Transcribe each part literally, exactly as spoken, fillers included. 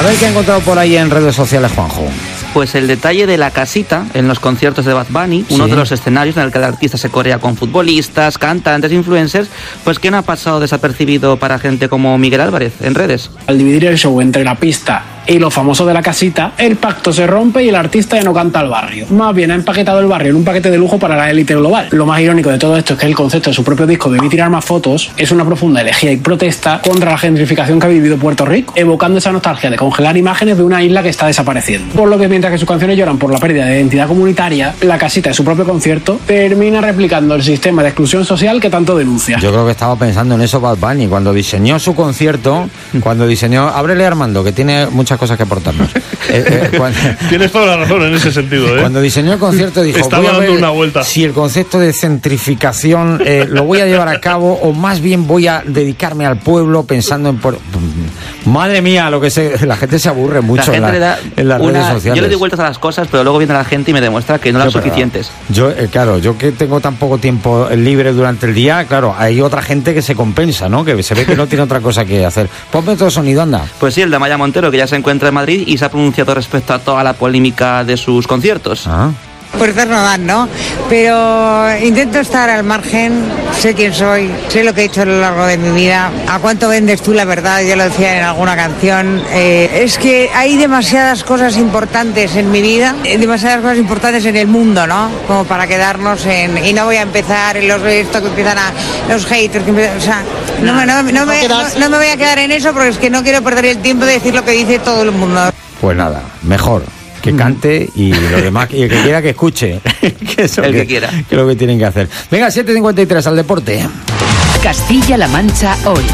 A ver qué ha encontrado por ahí en redes sociales, Juanjo. Pues el detalle de la casita en los conciertos de Bad Bunny, uno sí. de los escenarios en el que el artista se corea con futbolistas, cantantes, influencers, pues que no ha pasado desapercibido para gente como Miguel Álvarez en redes. Al dividir el show entre la pista y lo famoso de la casita, el pacto se rompe y el artista ya no canta al barrio. Más bien ha empaquetado el barrio en un paquete de lujo para la élite global. Lo más irónico de todo esto es que el concepto de su propio disco Debí tirar más fotos es una profunda elegía y protesta contra la gentrificación que ha vivido Puerto Rico, evocando esa nostalgia de congelar imágenes de una isla que está desapareciendo. Por lo que mientras que sus canciones lloran por la pérdida de identidad comunitaria, la casita de su propio concierto termina replicando el sistema de exclusión social que tanto denuncia. Yo creo que estaba pensando en eso Bad Bunny cuando diseñó su concierto, cuando diseñó... Ábrele, Armando, que tiene muchas cosas que aportarnos. eh, eh, cuando... Tienes toda la razón en ese sentido, ¿eh? Cuando diseñó el concierto dijo, estaba voy a dando ver una vuelta. Si el concepto de centrificación eh, lo voy a llevar a cabo o más bien voy a dedicarme al pueblo pensando en... Por... Madre mía, lo que se... la gente se aburre mucho la en, la, en las una... redes sociales. Yo le doy vueltas a las cosas, pero luego viene la gente y me demuestra que no eran suficientes. Yo, eh, claro, yo que tengo tan poco tiempo libre durante el día, claro, hay otra gente que se compensa, ¿no? Que se ve que no tiene otra cosa que hacer. Ponme otro sonido, anda. Pues sí, el de Amaya Montero, que ya se encuentra en Madrid y se ha pronunciado respecto a toda la polémica de sus conciertos. Ah. Por estar no dan, ¿no? Pero intento estar al margen, sé quién soy, sé lo que he hecho a lo largo de mi vida. ¿A cuánto vendes tú la verdad? Yo lo decía en alguna canción. Eh, es que hay demasiadas cosas importantes en mi vida, demasiadas cosas importantes en el mundo, ¿no? Como para quedarnos en... Y no voy a empezar en los esto que empiezan a... Los haters que empiezan... O sea, no, no, no, no, me, no, no me voy a quedar en eso porque es que no quiero perder el tiempo de decir lo que dice todo el mundo. Pues nada, mejor que cante y lo demás, y el que quiera que escuche. que eso el que, que quiera. Que es lo que tienen que hacer. Venga, siete cincuenta y tres al deporte. Castilla-La Mancha hoy.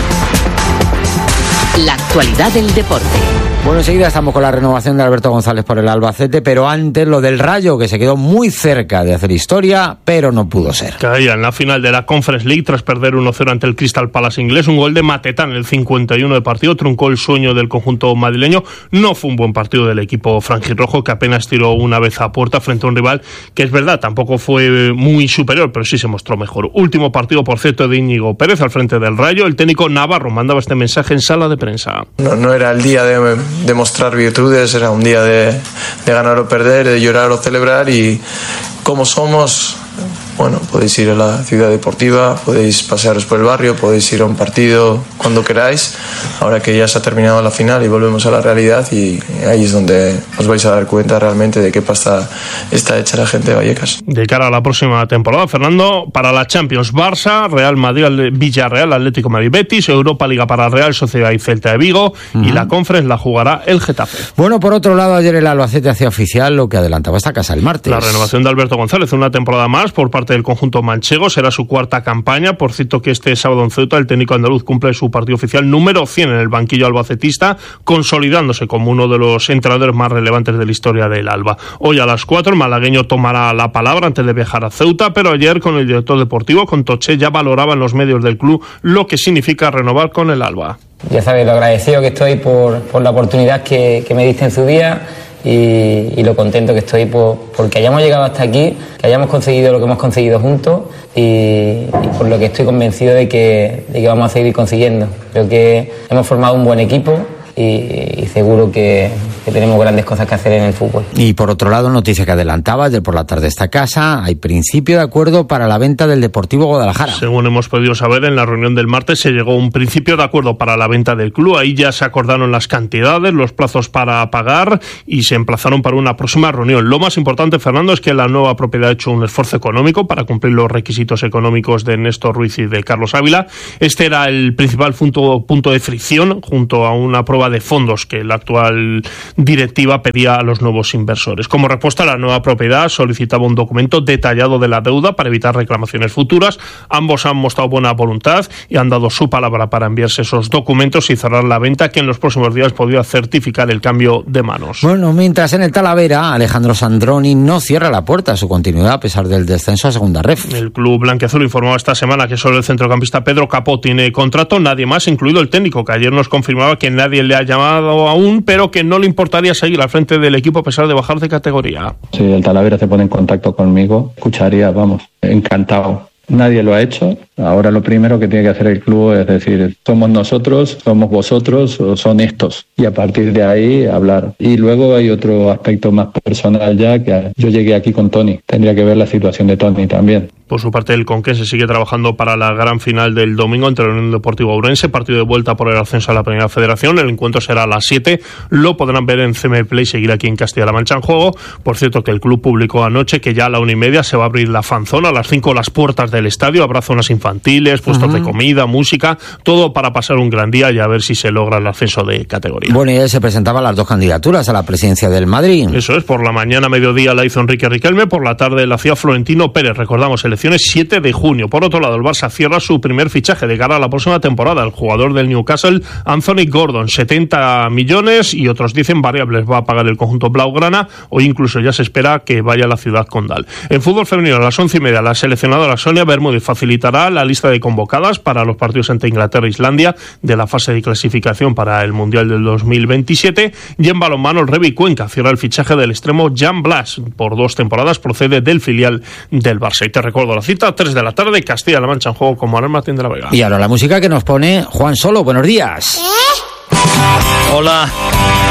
La actualidad del deporte. Bueno, enseguida estamos con la renovación de Alberto González por el Albacete, pero antes lo del Rayo, que se quedó muy cerca de hacer historia, pero no pudo ser. Caía en la final de la Conference League tras perder uno cero ante el Crystal Palace inglés. Un gol de Mateta en el cincuenta y uno de partido truncó el sueño del conjunto madrileño. No fue un buen partido del equipo franjirrojo, que apenas tiró una vez a puerta frente a un rival que, es verdad, tampoco fue muy superior, pero sí se mostró mejor. Último partido, por cierto, de Íñigo Pérez al frente del Rayo. El técnico navarro mandaba este mensaje en sala de prensa. No, no era el día de demostrar virtudes, era un día de, de ganar o perder, de llorar o celebrar, y como somos, bueno, podéis ir a la ciudad deportiva, podéis pasearos por el barrio, podéis ir a un partido cuando queráis, ahora que ya se ha terminado la final y volvemos a la realidad, y ahí es donde os vais a dar cuenta realmente de qué pasta está hecha la gente de Vallecas. De cara a la próxima temporada, Fernando, para la Champions, Barça, Real Madrid, Villarreal, Atlético Madrid, Betis, Europa Liga para Real Sociedad y Celta de Vigo, uh-huh. y la Conference la jugará el Getafe. Bueno, por otro lado, ayer el Albacete hacía oficial lo que adelantaba esta casa el martes. La renovación de Alberto González, una temporada más por parte del conjunto manchego, será su cuarta campaña. Por cierto, que este sábado en Ceuta el técnico andaluz cumple su partido oficial número cien en el banquillo albacetista, consolidándose como uno de los entrenadores más relevantes de la historia del Alba. Hoy a las cuatro el malagueño tomará la palabra antes de viajar a Ceuta, pero ayer con el director deportivo, con Toché, ya valoraba en los medios del club lo que significa renovar con el Alba. Ya sabes lo agradecido que estoy por, por la oportunidad que, que me diste en su día. Y, y lo contento que estoy por, porque hayamos llegado hasta aquí, que hayamos conseguido lo que hemos conseguido juntos, y, y por lo que estoy convencido de que, de que vamos a seguir consiguiendo. Creo que hemos formado un buen equipo y, y seguro que, que tenemos grandes cosas que hacer en el fútbol. Y por otro lado, noticia que adelantaba ayer por la tarde esta casa, hay principio de acuerdo para la venta del Deportivo Guadalajara. Según hemos podido saber, en la reunión del martes se llegó a un principio de acuerdo para la venta del club. Ahí ya se acordaron las cantidades, los plazos para pagar y se emplazaron para una próxima reunión. Lo más importante, Fernando, es que la nueva propiedad ha hecho un esfuerzo económico para cumplir los requisitos económicos de Néstor Ruiz y de Carlos Ávila. Este era el principal punto, punto de fricción junto a una prueba de fondos que la actual directiva pedía a los nuevos inversores. Como respuesta, la nueva propiedad solicitaba un documento detallado de la deuda para evitar reclamaciones futuras. Ambos han mostrado buena voluntad y han dado su palabra para enviarse esos documentos y cerrar la venta, que en los próximos días podría certificar el cambio de manos. Bueno, mientras en el Talavera, Alejandro Sandroni no cierra la puerta a su continuidad a pesar del descenso a segunda ref. El club blanquiazul informaba esta semana que solo el centrocampista Pedro Capó tiene contrato, nadie más, incluido el técnico, que ayer nos confirmaba que nadie le ha llamado aún, pero que no le importaría seguir al frente del equipo a pesar de bajar de categoría. Si el Talavera se pone en contacto conmigo, escucharía, vamos, encantado. Nadie lo ha hecho. Ahora lo primero que tiene que hacer el club es decir, somos nosotros, somos vosotros o son estos. Y a partir de ahí hablar. Y luego hay otro aspecto más personal ya, que yo llegué aquí con Toni. Tendría que ver la situación de Toni también. Por su parte, el Conquense sigue trabajando para la gran final del domingo entre la Unión Deportiva Ourense, partido de vuelta por el ascenso a la Primera Federación. El encuentro será a las siete. Lo podrán ver en C M Play, seguir aquí en Castilla-La Mancha en juego. Por cierto, que el club publicó anoche que ya a la una y media se va a abrir la fanzona. A las cinco las puertas del estadio. Habrá zonas infantiles, puestos uh-huh. de comida, música, todo para pasar un gran día y a ver si se logra el ascenso de categoría. Bueno, y él se presentaban las dos candidaturas a la presidencia del Madrid. Eso es, por la mañana, mediodía la hizo Enrique Riquelme, por la tarde la hacía Florentino Pérez. Recordamos, elecciones siete de junio. Por otro lado, el Barça cierra su primer fichaje de cara a la próxima temporada. El jugador del Newcastle, Anthony Gordon, setenta millones y otros dicen variables va a pagar el conjunto blaugrana, o incluso ya se espera que vaya a la ciudad condal. En fútbol femenino, a las once y media, la seleccionadora Sonia Bermúdez facilitará la lista de convocadas para los partidos entre Inglaterra e Islandia de la fase de clasificación para el Mundial del dos mil veintisiete. Y en balonmano, el Revi Cuenca cierra el fichaje del extremo Jan Blas. Por dos temporadas procede del filial del Barça. Y te recuerdo la cita, tres de la tarde, Castilla-La Mancha en juego con Manuel Martín de la Vega. Y ahora la música que nos pone Juan Solo. Buenos días. ¿Eh? Hola.